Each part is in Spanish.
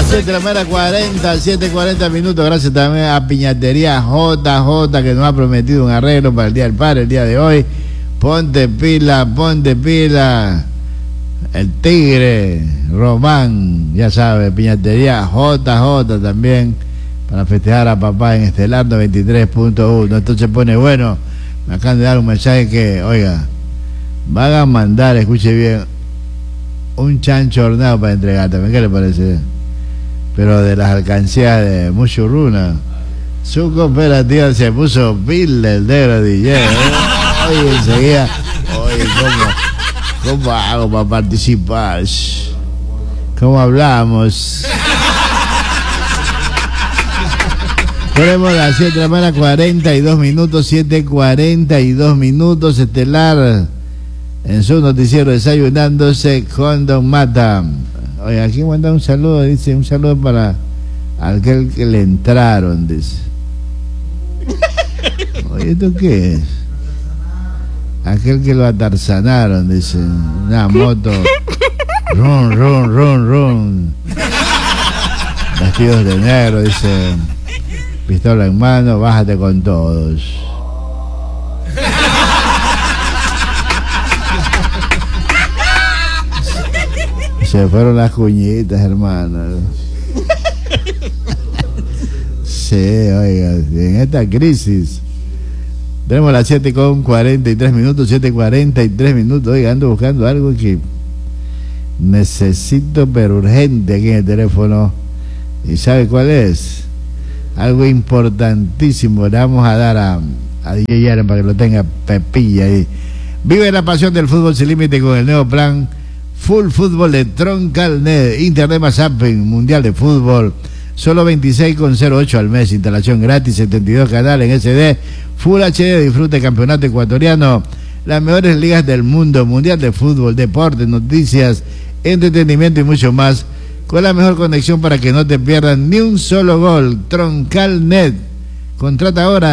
7:40, 7:40 minutos. Gracias también a Piñatería JJ, que nos ha prometido un arreglo para el Día del Padre, el día de hoy. Ponte pila, ponte pila. El Tigre, Román, ya sabe, Piñatería JJ también, para festejar a papá en Estelar 93.1. Esto se pone bueno. Me acaban de dar un mensaje que, oiga, van a mandar, escuche bien, un chancho hornado para entregar también. ¿Qué le parece? Pero de las alcancías de Muchurruna. Su cooperativa se puso pila el negro DJ. Oye, enseguida, oye, ¿cómo hago para participar? ¿Cómo hablamos? Tenemos las 7:42 minutos, 7:42 minutos. Estelar en su noticiero desayunándose con Don Mata. Oye, aquí manda un saludo, dice, un saludo para aquel que le entraron, dice. Oye, ¿esto qué es? Aquel que lo atarzanaron, dice. Una moto. Ron, ron, ron, ron. Vestidos de negro, dice. Pistola en mano, bájate con todos. Se fueron las cuñitas, hermano. Sí, oiga, en esta crisis. Tenemos las 7:43 minutos, 7:43 minutos. Oiga, ando buscando algo que necesito, pero urgente, aquí en el teléfono. ¿Y sabe cuál es? Algo importantísimo. Le vamos a dar a DJ Allen para que lo tenga pepilla ahí. Vive la pasión del fútbol sin límite con el nuevo plan Full Fútbol de Troncalnet. Internet más zapping mundial de fútbol. Solo 26,08 al mes. Instalación gratis, 72 canales en SD. Full HD. Disfrute campeonato ecuatoriano. Las mejores ligas del mundo. Mundial de fútbol, deportes, noticias, entretenimiento y mucho más. Con la mejor conexión para que no te pierdan ni un solo gol. Troncalnet. Contrata ahora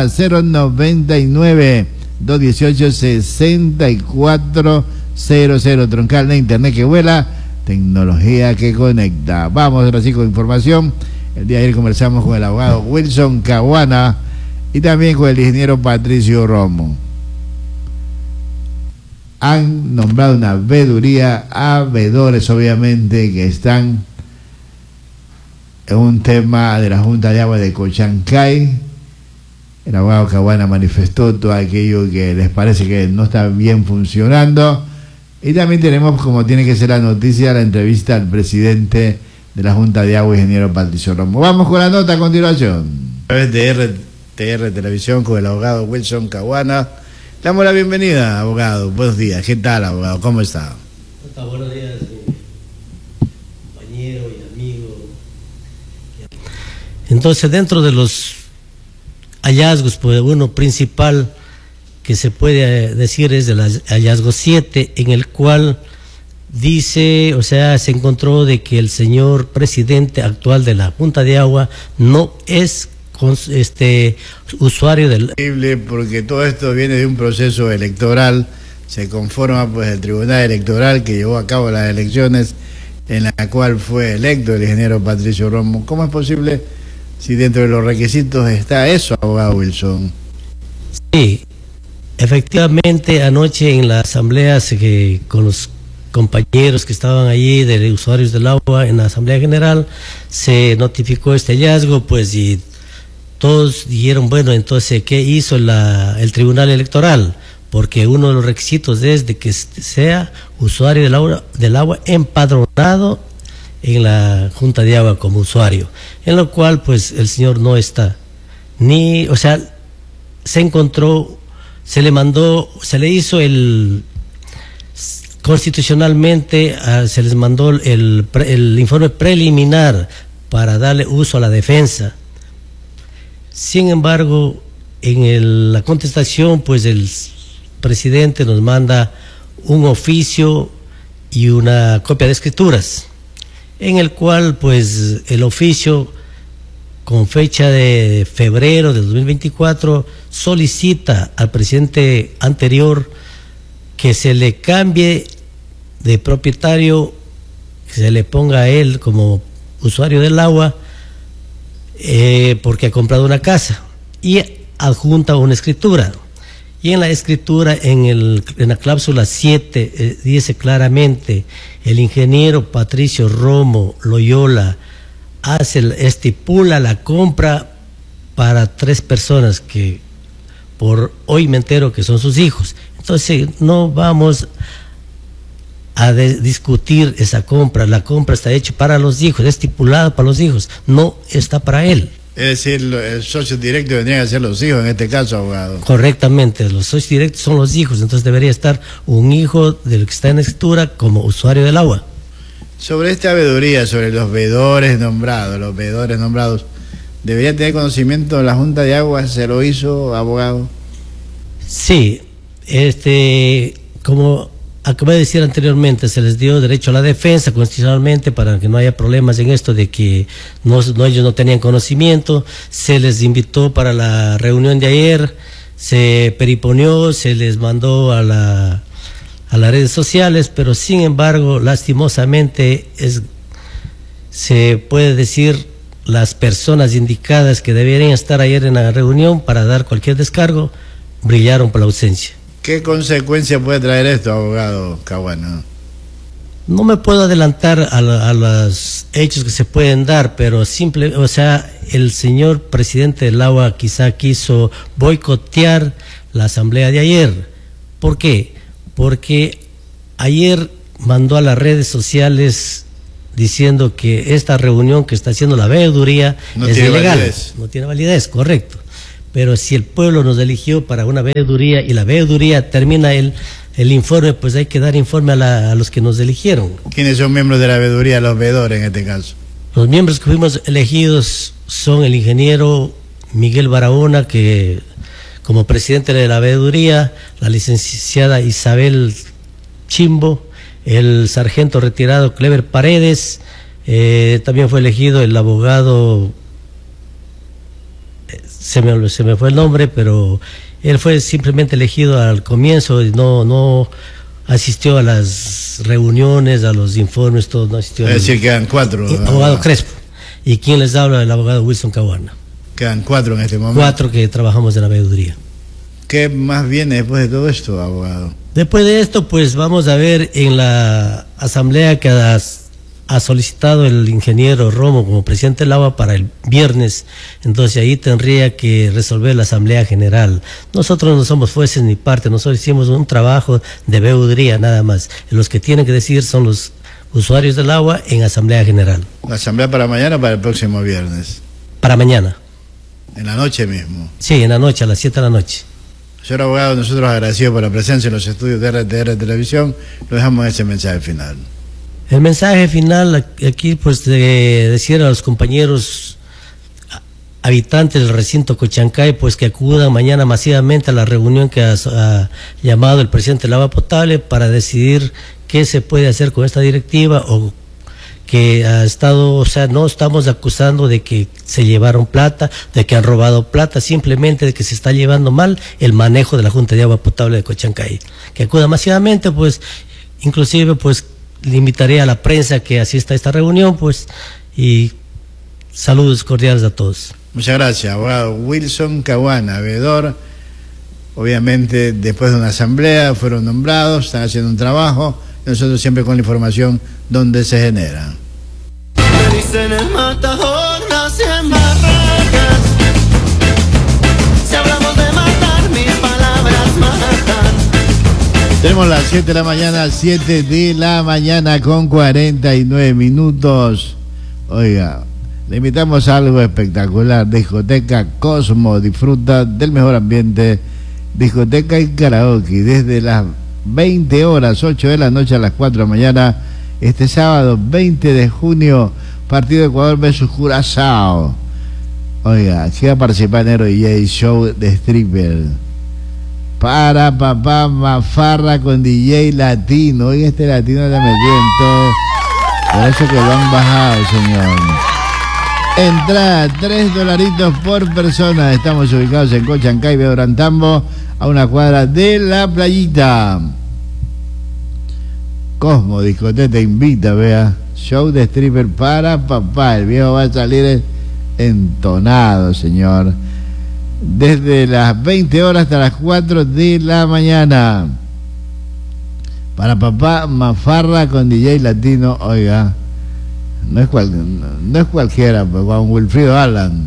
099-218-6400. Troncalnet, internet que vuela, tecnología que conecta. Vamos ahora sí con información. El día de ayer conversamos con el abogado Wilson Caguana y también con el ingeniero Patricio Romo. Han nombrado una veeduría a veedores, obviamente, que están en un tema de la Junta de Agua de Cochancay. El abogado Caguana manifestó todo aquello que les parece que no está bien funcionando. Y también tenemos, como tiene que ser la noticia, la entrevista al presidente de la Junta de Agua, ingeniero Patricio Romo. Vamos con la nota a continuación. A través de RTR Televisión con el abogado Wilson Caguana. Le damos la bienvenida, abogado. Buenos días. ¿Qué tal, abogado? ¿Cómo está? Buenos días, compañero y amigo. Entonces, dentro de los hallazgos, pues uno principal que se puede decir es el hallazgo 7, en el cual dice, o sea, se encontró de que el señor presidente actual de la Junta de Agua no es usuario del... Porque todo esto viene de un proceso electoral, se conforma pues el Tribunal Electoral que llevó a cabo las elecciones en la cual fue electo el ingeniero Patricio Romo. ¿Cómo es posible si dentro de los requisitos está eso, abogado Wilson? Sí, efectivamente anoche en la asamblea con los compañeros que estaban allí de usuarios del agua en la Asamblea General se notificó este hallazgo, pues, y todos dijeron, bueno, entonces, ¿qué hizo el Tribunal Electoral? Porque uno de los requisitos es de que sea usuario del agua empadronado en la Junta de Agua como usuario, en lo cual, pues, el señor no está, o sea, se encontró, se le hizo constitucionalmente, se les mandó el informe preliminar para darle uso a la defensa. Sin embargo, en la contestación, pues el presidente nos manda un oficio y una copia de escrituras, en el cual, pues, el oficio con fecha de febrero de 2024 solicita al presidente anterior que se le cambie de propietario, que se le ponga a él como usuario del agua porque ha comprado una casa y adjunta una escritura. Y en la escritura, en la cláusula 7, dice claramente: el ingeniero Patricio Romo Loyola estipula la compra para 3 personas que por hoy me entero que son sus hijos. Entonces no vamos a discutir esa compra. La compra está hecha para los hijos, estipulada para los hijos, no está para él. Es decir, el socio directo vendrían a ser los hijos en este caso, abogado. Correctamente, los socios directos son los hijos, entonces debería estar un hijo del que está en escritura como usuario del agua. Sobre esta veeduría, sobre los veedores nombrados, ¿debería tener conocimiento la Junta de Aguas? ¿Se lo hizo, abogado? Sí, como acabé de decir anteriormente, se les dio derecho a la defensa constitucionalmente para que no haya problemas en esto de que ellos no tenían conocimiento. Se les invitó para la reunión de ayer, se periponeó, se les mandó a las redes sociales, pero sin embargo, lastimosamente, se puede decir, las personas indicadas que deberían estar ayer en la reunión para dar cualquier descargo, brillaron por la ausencia. ¿Qué consecuencia puede traer esto, abogado Caguana? No me puedo adelantar a los hechos que se pueden dar, pero el señor presidente del agua quizá quiso boicotear la asamblea de ayer. ¿Por qué? Porque ayer mandó a las redes sociales diciendo que esta reunión que está haciendo la veeduría es ilegal. No tiene validez, correcto. Pero si el pueblo nos eligió para una veeduría y la veeduría termina el informe, pues hay que dar informe a los que nos eligieron. ¿Quiénes son miembros de la veeduría, los veedores en este caso? Los miembros que fuimos elegidos son el ingeniero Miguel Barahona, que como presidente de la veeduría, la licenciada Isabel Chimbo, el sargento retirado Clever Paredes, también fue elegido el abogado, se me fue el nombre, pero él fue simplemente elegido al comienzo y no asistió a las reuniones, a los informes, todo, no asistió. Es decir, quedan 4. Abogado Crespo. ¿Y quién les habla? El abogado Wilson Caguana. Quedan 4 en este momento. 4 que trabajamos en la veeduría. ¿Qué más viene después de todo esto, abogado? Después de esto, pues vamos a ver en la asamblea que ha solicitado el ingeniero Romo como presidente del agua para el viernes. Entonces ahí tendría que resolver la asamblea general. Nosotros no somos jueces ni parte, nosotros hicimos un trabajo de veeduría nada más. Los que tienen que decidir son los usuarios del agua en asamblea general. ¿La asamblea para mañana o para el próximo viernes? Para mañana. ¿En la noche mismo? Sí, en la noche, a las 7 de la noche. Señor abogado, nosotros agradecidos por la presencia en los estudios de RTR Televisión, lo dejamos ese mensaje final. El mensaje final aquí, pues, de decir a los compañeros habitantes del recinto Cochancay, pues que acudan mañana masivamente a la reunión que ha llamado el presidente del agua potable para decidir qué se puede hacer con esta directiva, o que ha estado, no estamos acusando de que se llevaron plata, de que han robado plata, simplemente de que se está llevando mal el manejo de la Junta de Agua Potable de Cochancay. Que acuda masivamente, pues, inclusive, pues, le invitaré a la prensa que asista a esta reunión, pues, y saludos cordiales a todos. Muchas gracias, abogado Wilson Caguana, veedor. Obviamente, después de una asamblea, fueron nombrados, están haciendo un trabajo, y nosotros siempre con la información donde se genera. Me dicen el matador, nace en Barracas. Si hablamos de matar, mis palabras matan. Tenemos las 7 de la mañana, 7 de la mañana con 49 minutos. Oiga, le invitamos a algo espectacular. Discoteca Cosmo, disfruta del mejor ambiente. Discoteca y karaoke desde las 20 horas, 8 de la noche a las 4 de la mañana. Este sábado 20 de junio, partido de Ecuador versus Curazao. Oiga, si va a participar en Nero DJ Show de stripper. Para papá Mafarra con DJ latino. Oiga, este latino le metió en todo. Por eso que lo han bajado, señor. Entrada, $3 por persona. Estamos ubicados en Cochancay, Beorantambo, a una cuadra de la playita. Cosmo Discoteca te invita, vea. show de stripper para papá. El viejo va a salir entonado, señor. Desde las 20 horas hasta las 4 de la mañana. Para papá, mafarra con DJ latino. Oiga, no es cualquiera, pues, Juan Wilfrido Alan.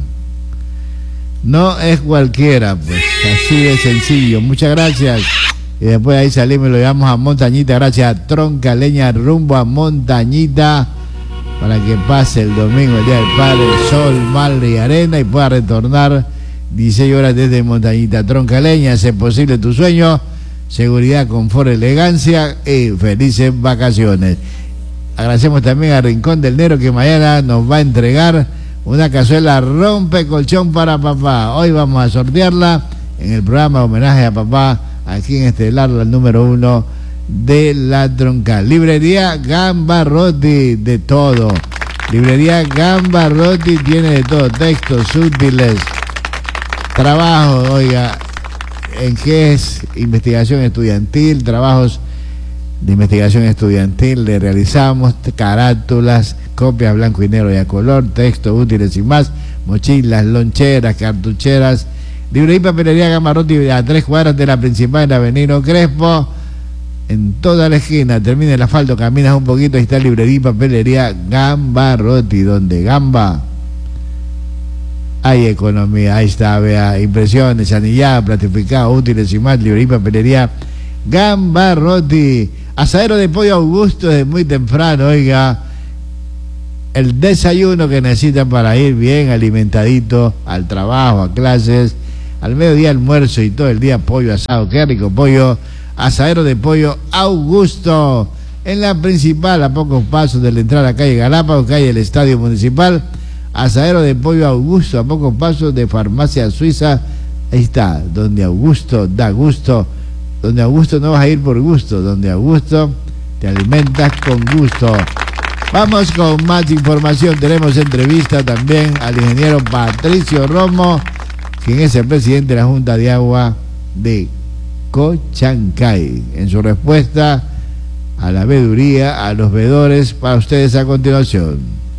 No es cualquiera, pues, así de sencillo. Muchas gracias. Y después ahí salimos y lo llevamos a Montañita. Gracias a Tronca Leña, rumbo a Montañita, para que pase el domingo, el Día del Padre, sol, mar y arena, y pueda retornar 16 horas desde Montañita. Tronca Leña, hace posible tu sueño. Seguridad, confort, elegancia y felices vacaciones. Agradecemos también a Rincón del Negro, que mañana nos va a entregar una cazuela rompe colchón para papá. Hoy vamos a sortearla en el programa Homenaje a Papá, aquí en Estelar, el número 1 de la Troncal. Librería Gambarrotti, de todo. Librería Gambarrotti tiene de todo, textos útiles, trabajo, oiga, en qué es investigación estudiantil, trabajos de investigación estudiantil le realizamos, carátulas, copias blanco y negro y a color, textos útiles y más, mochilas, loncheras, cartucheras. Librería y papelería Gambarrotti, a 3 cuadras de la principal, en Avenida Crespo, en toda la esquina. Termina el asfalto, caminas un poquito, ahí está Librería y papelería Gambarrotti, donde gamba hay economía. Ahí está, vea, impresiones, anillada, platificado, útiles y más. Librería y papelería Gambarrotti. Asadero de pollo Augusto desde muy temprano, oiga, el desayuno que necesitan para ir bien alimentadito al trabajo, a clases, al mediodía almuerzo y todo el día pollo asado. Qué rico pollo. Asadero de pollo Augusto, en la principal, a pocos pasos de la entrada a calle Galápagos, calle el Estadio Municipal. Asadero de pollo Augusto, a pocos pasos de Farmacia Suiza. Ahí está, donde Augusto da gusto. Donde Augusto no vas a ir por gusto, donde Augusto te alimentas con gusto. Vamos con más información. Tenemos entrevista también al ingeniero Patricio Romo, quien es el presidente de la Junta de Agua de Cochancay, en su respuesta a la veeduría, a los veedores, para ustedes a continuación.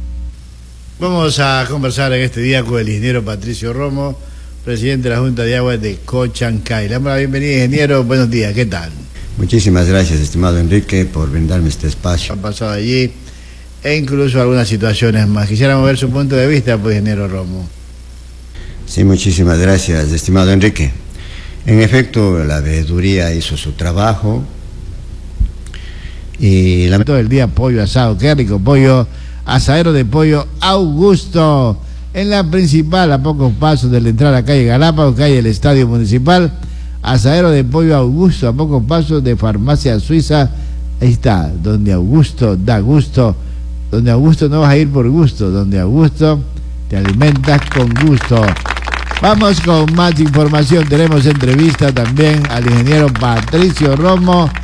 Vamos a conversar en este día con el ingeniero Patricio Romo, presidente de la Junta de Agua de Cochancay. Le damos la bienvenida, ingeniero. Buenos días, ¿qué tal? Muchísimas gracias, estimado Enrique, por brindarme este espacio. Han pasado allí e incluso algunas situaciones más. Quisiéramos ver su punto de vista, pues, ingeniero Romo. Sí, muchísimas gracias, estimado Enrique. En efecto, la veeduría hizo su trabajo y todo el día pollo asado, qué rico pollo. Asadero de pollo Augusto, en la principal, a pocos pasos de la entrada a calle Galápagos, calle el Estadio Municipal. Asadero de pollo Augusto, a pocos pasos de Farmacia Suiza. Ahí está, donde Augusto da gusto. Donde Augusto no vas a ir por gusto, donde Augusto te alimentas con gusto. Vamos con más información. Tenemos entrevista también al ingeniero Patricio Romo,